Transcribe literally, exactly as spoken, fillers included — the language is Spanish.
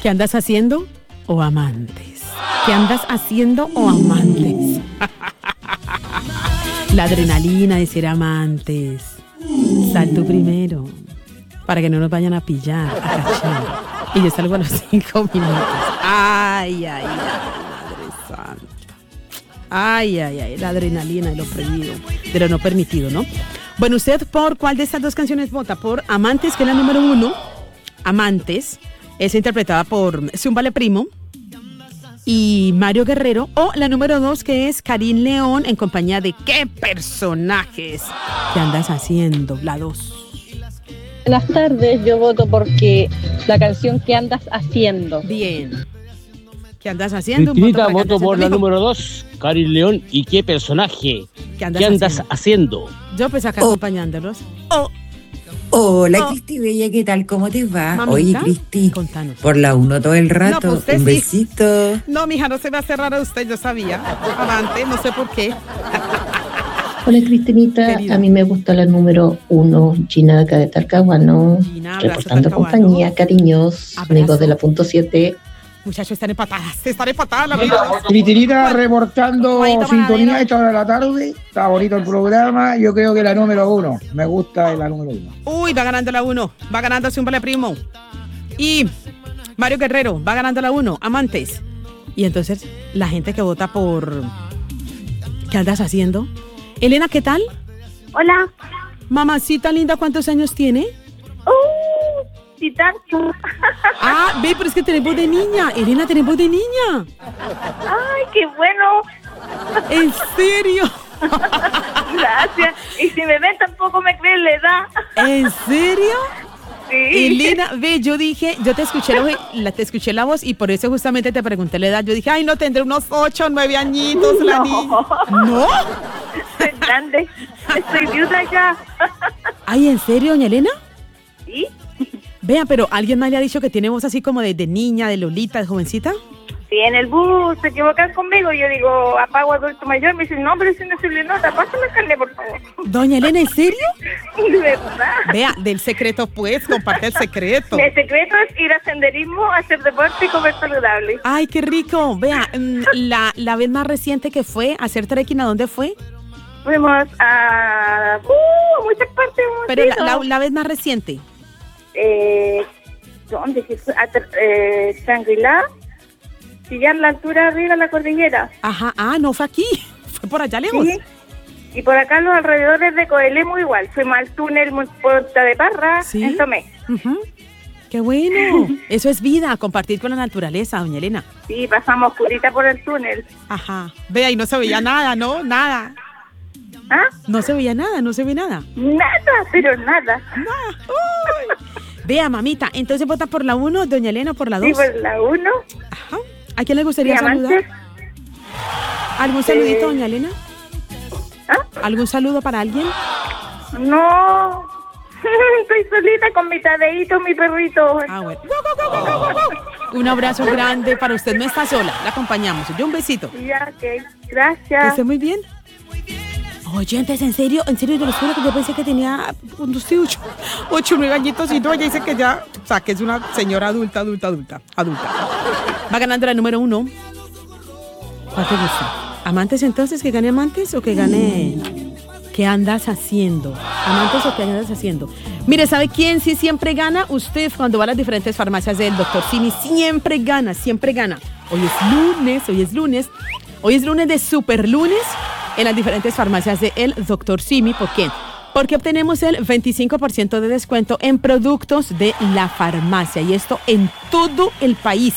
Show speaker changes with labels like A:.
A: ¿Qué andas haciendo o amantes? ¿Qué andas haciendo o amantes? La adrenalina de ser amantes. Sal tú primero, para que no nos vayan a pillar, a cachar. Y yo salgo a los cinco minutos. Ay, ay, ay, Madre Santa. Ay, ay, ay, la adrenalina de lo prohibido, de lo no permitido, ¿no? Bueno, ¿usted por cuál de estas dos canciones vota? Por Amantes, que es la número uno. Amantes es interpretada por Zúmbale Primo y Mario Guerrero, o la número dos, que es Karim León en compañía de ¿Qué personajes? ¿Qué andas haciendo? La dos.
B: Buenas tardes, yo voto porque la canción ¿Qué andas haciendo?
A: Bien. ¿Qué andas haciendo?
C: Cristinita, voto por la número dos, Karim León y ¿Qué personaje?
A: ¿Qué andas,
C: ¿Qué andas haciendo?
A: haciendo? Yo pues acá oh. acompañándolos.
D: Oh. Hola, oh. Cristi Bella, ¿qué tal? ¿Cómo te va?
A: Mamita,
D: oye, Cristi,
A: contanos.
D: Por la uno todo el rato,
A: no, pues
D: un
A: sí.
D: besito.
A: No, mija, no se va a cerrar a usted, yo sabía. Avante, no sé por qué.
E: Hola, Cristinita, Querida. A mí me gusta la número uno, Gina acá de Talcahuano, Gina, reportando compañía, cariños, abrazo. Amigos de la punto siete.
A: Muchachos, están empatadas, están empatadas la vida.
F: Cristinita reportando sintonía a esta hora de la tarde. Está bonito el programa. Yo creo que la número uno. Me gusta la número uno.
A: Uy, va ganando la uno. Va ganando Zúmbale Primo. Y Mario Guerrero va ganando la uno. Amantes. Y entonces, la gente que vota por... ¿Qué andas haciendo? Elena, ¿qué tal?
G: Hola.
A: Mamacita linda, ¿cuántos años tiene?
G: Uh, sí, tanto.
A: Ah, ve, pero es que tenés voz de niña. Elena, tenés voz de niña.
G: Ay, qué bueno.
A: ¿En serio?
G: Gracias. Y si me ven tampoco me creen la edad.
A: ¿En serio?
G: Sí.
A: Elena, ve, yo dije, yo te escuché la, te escuché la voz y por eso justamente te pregunté la edad. Yo dije, ay, no, tendré unos ocho, nueve añitos la
G: no.
A: niña. ¿No?
G: Soy grande. Estoy viuda ya.
A: Ay, ¿en serio, doña Elena?
G: Sí.
A: Vea, pero ¿alguien más le ha dicho que tiene voz así como de, de niña, de lolita, de jovencita?
G: Sí, en el bus se equivocan conmigo. Yo digo, apago adulto mayor. Me dicen, no, pero si no se le nota, pásame el carnet, por favor.
A: Doña Elena, ¿en serio?
G: De verdad.
A: Vea, del secreto, pues, comparte el secreto.
G: El secreto es ir a senderismo, hacer deporte y comer saludable.
A: Ay, qué rico. Vea, la, la vez más reciente que fue a hacer trekking, ¿a dónde fue?
G: Fuimos a uh, muchas partes.
A: Pero la, la, la vez más reciente.
G: Eh, ¿Dónde? A, eh, Shangri-La. Chillán, la altura arriba de la cordillera.
A: Ajá, ah, no fue aquí, fue por allá lejos.
G: Sí. Y por acá los alrededores de Coelemu igual. Fuimos al túnel Punta de Parra, ¿sí? En Tomé.
A: Uh-huh. ¡Qué bueno! Eso es vida, compartir con la naturaleza, doña Elena.
G: Sí, pasamos curita por el túnel.
A: Ajá, vea, y no se veía nada, ¿no? Nada.
G: ¿Ah?
A: No se veía nada, no se ve nada.
G: Nada, pero nada.
A: Nada. Uy. Vea, mamita, entonces vota por la uno, doña Elena, por la dos.
G: Sí, por la uno.
A: Ajá. ¿A quién le gustaría saludar? ¿Algún saludito, eh... doña Elena?
G: ¿Ah?
A: ¿Algún saludo para alguien?
G: No, estoy solita con mi tadeíto, mi perrito.
A: Ah, bueno. Un abrazo grande para usted, no está sola, la acompañamos. Yo un besito.
G: Ya, ok, gracias.
A: Que esté muy bien. Oyentes, en serio, en serio, yo les juro que yo pensé que tenía unos ocho, ocho, nueve añitos y no, ella dice que ya, o sea, que es una señora adulta, adulta, adulta, adulta. Va ganando la número uno. ¿Cuál te gusta? ¿Amantes entonces? ¿Que gane Amantes o que gane ¿Qué andas haciendo? ¿Amantes o qué andas haciendo? Mire, ¿sabe quién sí siempre gana? Usted cuando va a las diferentes farmacias del doctor Simi, siempre gana, siempre gana. Hoy es lunes, hoy es lunes, hoy es lunes de super lunes en las diferentes farmacias del doctor Simi. ¿Por qué? Porque obtenemos el veinticinco por ciento de descuento en productos de la farmacia y esto en todo el país.